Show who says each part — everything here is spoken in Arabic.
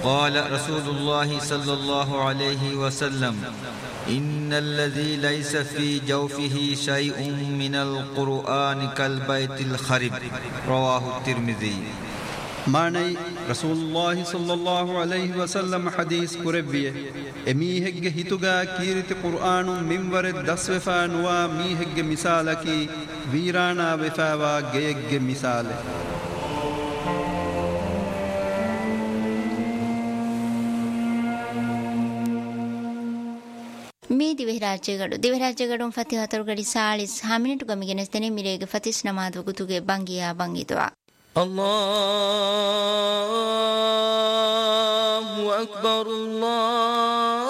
Speaker 1: قال رسول الله صلى الله عليه وسلم إن الذي ليس في جوفه شيء من القرآن كالبيت الخرب رواه الترمذي.
Speaker 2: ماني رسول الله صلى الله عليه وسلم حديث كربيه اميهگ هتوغا كيرت قرآن منور دسوفا نوا ميهگ مثالكي ويرانا وفاوا گيگ مثال.
Speaker 3: මේ දිවහරාජ්‍යගඩුම් ෆති හතරුගඩි සාලිස් හමිනටු ගමිගෙනස්තනේ මිරේග ෆතිස් නමාදවගුතුගේ බංගියා බංගිතවා.
Speaker 4: الله أكبر الله